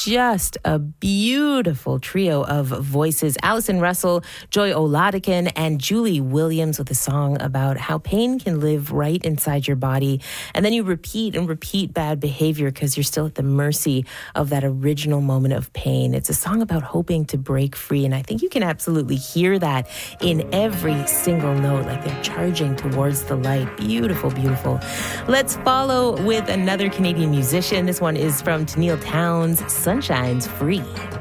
just a beautiful trio of voices. Allison Russell, Joy Oladikin, and Julie Williams with a song about how pain can live right inside your body. And then you repeat and repeat bad behavior because you're still at the mercy of that original moment of pain. It's a song about hoping to break free. And I think you can absolutely hear that in every single note, like they're charging towards the light. Beautiful, beautiful. Let's follow with another Canadian musician. This one is from Tennille Townes, Sunshine's Free.